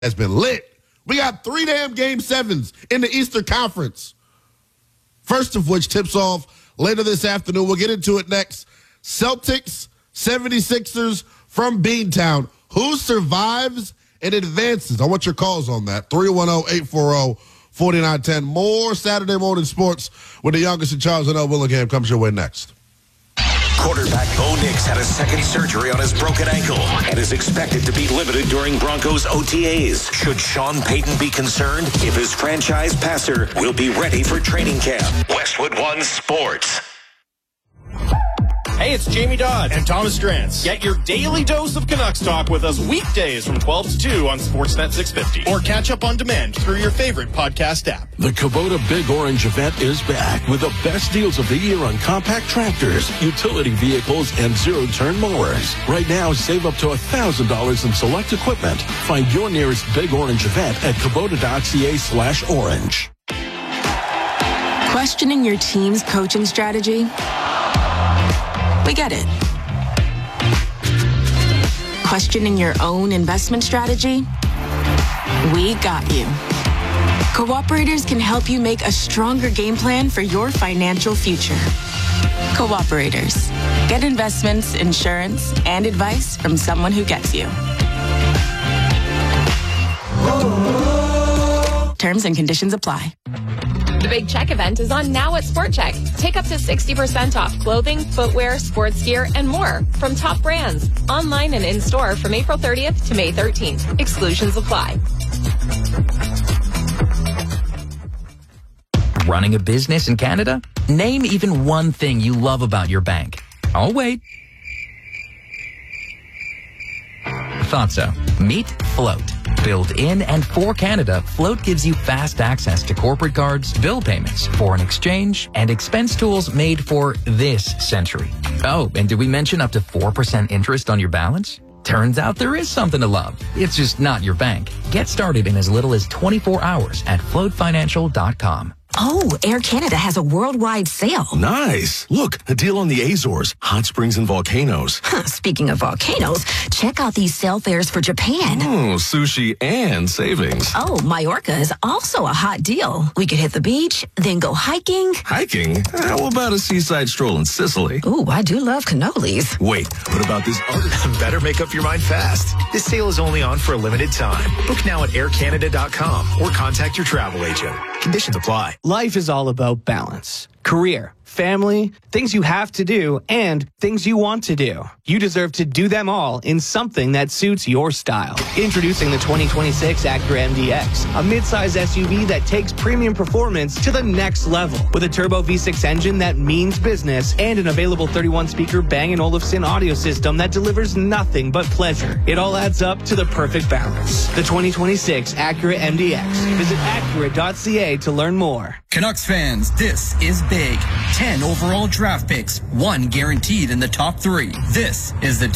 has been lit. We got 3 damn Game 7s in the Eastern Conference. First of which tips off later this afternoon. We'll get into it next. Celtics, 76ers from Beantown. Who survives and advances? I want your calls on that. 310-840-4910. More Saturday morning sports with the youngest and Charles and L. Willingham comes your way next. Quarterback Bo Nix had a second surgery on his broken ankle and is expected to be limited during Broncos OTAs. Should Sean Payton be concerned if his franchise passer will be ready for training camp? Westwood One Sports. Hey, it's Jamie Dodd and Thomas Drance. Get your daily dose of Canucks talk with us weekdays from 12 to 2 on Sportsnet 650. Or catch up on demand through your favorite podcast app. The Kubota Big Orange event is back with the best deals of the year on compact tractors, utility vehicles, and zero-turn mowers. Right now, save up to $1,000 in select equipment. Find your nearest Big Orange event at Kubota.ca/orange. Questioning your team's coaching strategy? We get it. Questioning your own investment strategy? We got you. Cooperators can help you make a stronger game plan for your financial future. Cooperators. Get investments, insurance, and advice from someone who gets you. Terms and conditions apply. The Big Check event is on now at Sport Check. Take up to 60% off clothing, footwear, sports gear, and more from top brands. Online and in-store from April 30th to May 13th. Exclusions apply. Running a business in Canada? Name even one thing you love about your bank. I'll wait. Thought so. Meet Float. Built in and for Canada, Float gives you fast access to corporate cards, bill payments, foreign exchange, and expense tools made for this century. Oh, and did we mention up to 4% interest on your balance? Turns out there is something to love. It's just not your bank. Get started in as little as 24 hours at floatfinancial.com. Oh, Air Canada has a worldwide sale. Nice. Look, a deal on the Azores, hot springs and volcanoes. Speaking of volcanoes, check out these sale fares for Japan. Oh, sushi and savings. Oh, Majorca is also a hot deal. We could hit the beach, then go hiking. Hiking? How about a seaside stroll in Sicily? Ooh, I do love cannolis. Wait, what about this other? Better make up your mind fast. This sale is only on for a limited time. Book now at aircanada.com or contact your travel agent. Conditions apply. Life is all about balance. Career, family, things you have to do, and things you want to do. You deserve to do them all in something that suits your style. Introducing the 2026 Acura MDX, a midsize SUV that takes premium performance to the next level. With a turbo V6 engine that means business and an available 31-speaker Bang & Olufsen audio system that delivers nothing but pleasure. It all adds up to the perfect balance. The 2026 Acura MDX. Visit Acura.ca to learn more. Canucks fans, this is big. 10 overall draft picks, 1 guaranteed in the top 3. This is the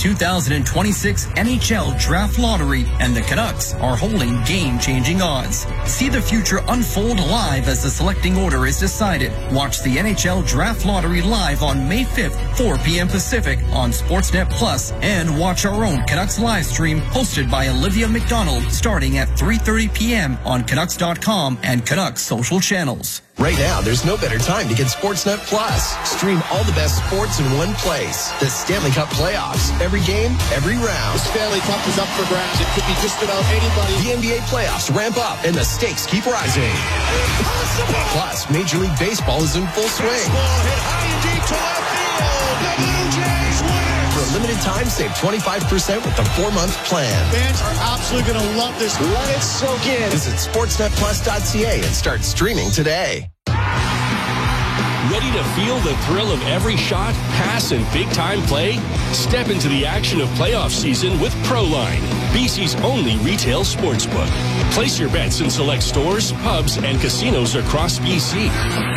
2026 NHL Draft Lottery, and the Canucks are holding game-changing odds. See the future unfold live as the selecting order is decided. Watch the NHL Draft Lottery live on May 5th, 4 p.m. Pacific on Sportsnet Plus, and watch our own Canucks live stream hosted by Olivia McDonald starting at 3:30 p.m. on Canucks.com and Canucks social channels. Right now, there's no better time to get Sportsnet Plus. Stream all the best sports in one place. The Stanley Cup playoffs. Every game, every round. The Stanley Cup is up for grabs. It could be just about anybody. The NBA playoffs ramp up, and the stakes keep rising. Impossible! Plus, Major League Baseball is in full swing. Baseball hit high and deep to left field. The Blue Jays win it. For a limited time, save 25% with the 4-month plan. Fans are absolutely going to love this. Let it soak in. Visit sportsnetplus.ca and start streaming today. Ready to feel the thrill of every shot, pass, and big-time play? Step into the action of playoff season with ProLine, BC's only retail sportsbook. Place your bets in select stores, pubs, and casinos across BC.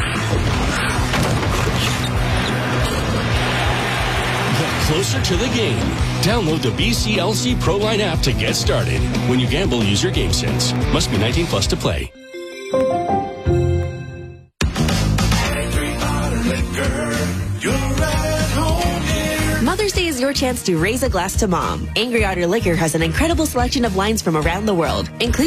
Get closer to the game. Download the BCLC ProLine app to get started. When you gamble, use your game sense. Must be 19 plus to play. Mother's Day is your chance to raise a glass to Mom. Angry Otter Liquor has an incredible selection of wines from around the world, including